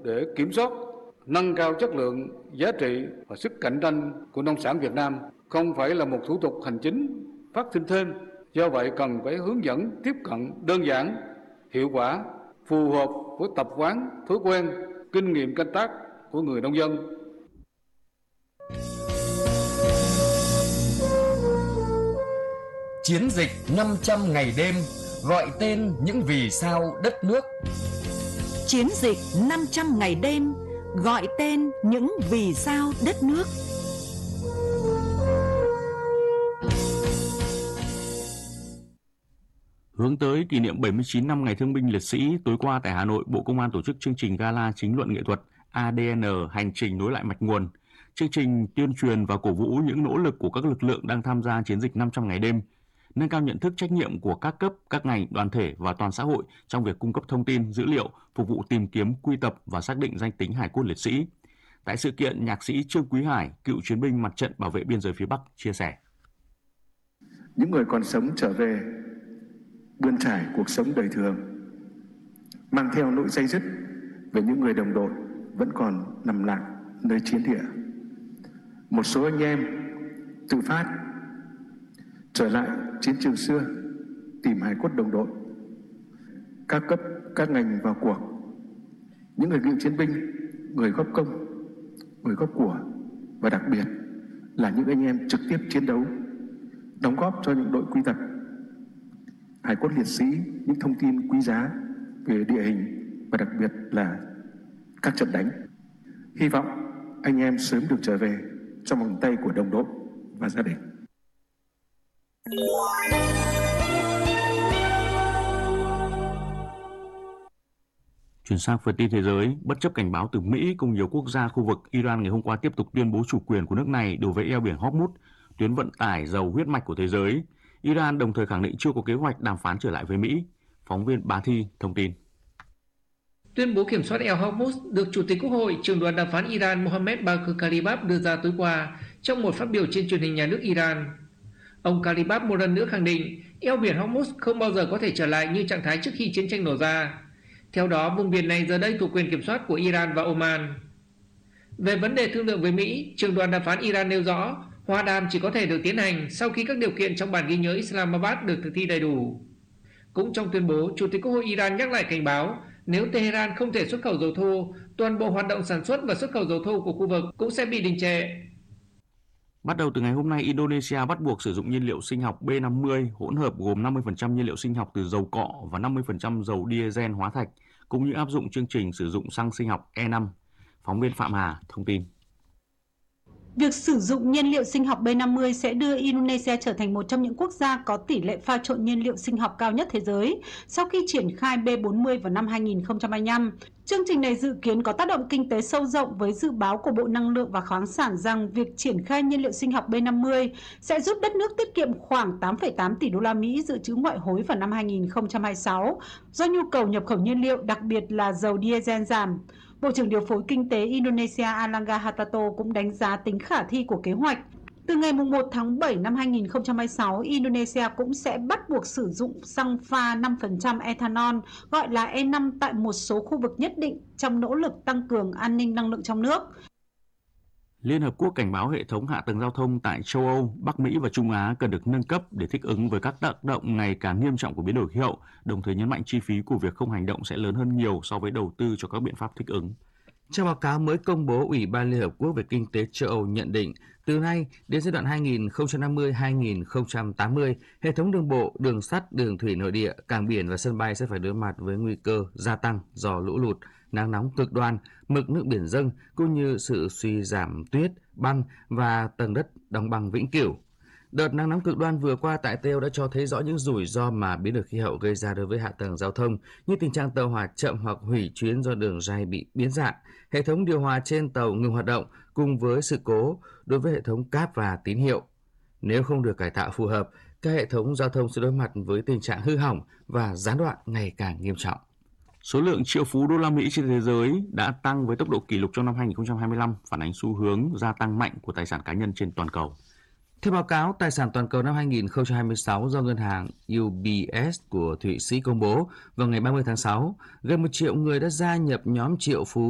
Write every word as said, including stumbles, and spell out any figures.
để kiểm soát, nâng cao chất lượng, giá trị và sức cạnh tranh của nông sản Việt Nam không phải là một thủ tục hành chính phát sinh thêm. Do vậy cần phải hướng dẫn tiếp cận đơn giản, hiệu quả, phù hợp với tập quán, thói quen, kinh nghiệm canh tác của người nông dân. Chiến dịch năm trăm ngày đêm gọi tên những vì sao đất nước. Chiến dịch năm trăm ngày đêm gọi tên những vì sao đất nước. Hướng tới kỷ niệm bảy mươi chín năm Ngày Thương binh Liệt sĩ, tối qua tại Hà Nội, Bộ Công an tổ chức chương trình gala chính luận nghệ thuật a đê en Hành trình nối lại mạch nguồn. Chương trình tuyên truyền và cổ vũ những nỗ lực của các lực lượng đang tham gia chiến dịch năm trăm ngày đêm, nâng cao nhận thức trách nhiệm của các cấp, các ngành, đoàn thể và toàn xã hội trong việc cung cấp thông tin, dữ liệu, phục vụ tìm kiếm, quy tập và xác định danh tính hài cốt liệt sĩ. Tại sự kiện, nhạc sĩ Trương Quý Hải, cựu chiến binh mặt trận bảo vệ biên giới phía Bắc, chia sẻ. Những người còn sống trở về bươn trải cuộc sống đời thường, mang theo nỗi day dứt về những người đồng đội vẫn còn nằm lặng nơi chiến địa. Một số anh em tự phát trở lại chiến trường xưa tìm hài cốt đồng đội. Các cấp, các ngành vào cuộc. Những người cựu chiến binh, người góp công, người góp của và đặc biệt là những anh em trực tiếp chiến đấu, đóng góp cho những đội quy tập hài cốt liệt sĩ những thông tin quý giá về địa hình và đặc biệt là các trận đánh. Hy vọng anh em sớm được trở về trong vòng tay của đồng đội và gia đình. Chuyển sang phần tin thế giới, bất chấp cảnh báo từ Mỹ cùng nhiều quốc gia khu vực, Iran ngày hôm qua tiếp tục tuyên bố chủ quyền của nước này đối với eo biển Hormuz, tuyến vận tải dầu huyết mạch của thế giới. Iran đồng thời khẳng định chưa có kế hoạch đàm phán trở lại với Mỹ. Phóng viên Bá Thi thông tin. Tuyên bố kiểm soát eo Hormuz được Chủ tịch Quốc hội, trưởng đoàn đàm phán Iran Mohammad Bagher Kalibaf đưa ra tối qua trong một phát biểu trên truyền hình nhà nước Iran. Ông Kalibaf một lần nữa khẳng định eo biển Hormuz không bao giờ có thể trở lại như trạng thái trước khi chiến tranh nổ ra. Theo đó, vùng biển này giờ đây thuộc quyền kiểm soát của Iran và Oman. Về vấn đề thương lượng với Mỹ, trưởng đoàn đàm phán Iran nêu rõ hòa đàm chỉ có thể được tiến hành sau khi các điều kiện trong bản ghi nhớ Islamabad được thực thi đầy đủ. Cũng trong tuyên bố, Chủ tịch Quốc hội Iran nhắc lại cảnh báo nếu Tehran không thể xuất khẩu dầu thô, toàn bộ hoạt động sản xuất và xuất khẩu dầu thô của khu vực cũng sẽ bị đình trệ. Bắt đầu từ ngày hôm nay, Indonesia bắt buộc sử dụng nhiên liệu sinh học B năm mươi hỗn hợp gồm năm mươi phần trăm nhiên liệu sinh học từ dầu cọ và năm mươi phần trăm dầu diesel hóa thạch, cũng như áp dụng chương trình sử dụng xăng sinh học E năm. Phóng viên Phạm Hà thông tin. Việc sử dụng nhiên liệu sinh học B năm mươi sẽ đưa Indonesia trở thành một trong những quốc gia có tỷ lệ pha trộn nhiên liệu sinh học cao nhất thế giới sau khi triển khai B bốn mươi vào năm hai nghìn không trăm hai mươi lăm. Chương trình này dự kiến có tác động kinh tế sâu rộng với dự báo của Bộ Năng lượng và Khoáng sản rằng việc triển khai nhiên liệu sinh học B năm mươi sẽ giúp đất nước tiết kiệm khoảng tám phẩy tám tỷ đô la Mỹ dự trữ ngoại hối vào năm hai nghìn không trăm hai mươi sáu do nhu cầu nhập khẩu nhiên liệu, đặc biệt là dầu diesel giảm. Bộ trưởng điều phối kinh tế Indonesia Airlangga Hartarto cũng đánh giá tính khả thi của kế hoạch. Từ ngày một tháng bảy năm hai nghìn không trăm hai mươi sáu, Indonesia cũng sẽ bắt buộc sử dụng xăng pha năm phần trăm ethanol, gọi là E năm tại một số khu vực nhất định trong nỗ lực tăng cường an ninh năng lượng trong nước. Liên Hợp Quốc cảnh báo hệ thống hạ tầng giao thông tại châu Âu, Bắc Mỹ và Trung Á cần được nâng cấp để thích ứng với các tác động ngày càng nghiêm trọng của biến đổi khí hậu, đồng thời nhấn mạnh chi phí của việc không hành động sẽ lớn hơn nhiều so với đầu tư cho các biện pháp thích ứng. Trong báo cáo mới công bố, Ủy ban Liên Hợp Quốc về Kinh tế châu Âu nhận định, từ nay đến giai đoạn hai nghìn không trăm năm mươi đến hai nghìn không trăm tám mươi, hệ thống đường bộ, đường sắt, đường thủy nội địa, cảng biển và sân bay sẽ phải đối mặt với nguy cơ gia tăng do lũ lụt, nắng nóng cực đoan, mực nước biển dâng, cũng như sự suy giảm tuyết, băng và tầng đất đóng băng vĩnh cửu. Đợt nắng nóng cực đoan vừa qua tại Tây Âu đã cho thấy rõ những rủi ro mà biến đổi khí hậu gây ra đối với hạ tầng giao thông, như tình trạng tàu hỏa chậm hoặc hủy chuyến do đường ray bị biến dạng, hệ thống điều hòa trên tàu ngừng hoạt động cùng với sự cố đối với hệ thống cáp và tín hiệu. Nếu không được cải tạo phù hợp, các hệ thống giao thông sẽ đối mặt với tình trạng hư hỏng và gián đoạn ngày càng nghiêm trọng. Số lượng triệu phú đô la Mỹ trên thế giới đã tăng với tốc độ kỷ lục trong năm hai nghìn không trăm hai mươi lăm, phản ánh xu hướng gia tăng mạnh của tài sản cá nhân trên toàn cầu. Theo báo cáo tài sản toàn cầu năm hai nghìn không trăm hai mươi sáu do ngân hàng U B S của Thụy Sĩ công bố vào ngày ba mươi tháng sáu, gần một triệu người đã gia nhập nhóm triệu phú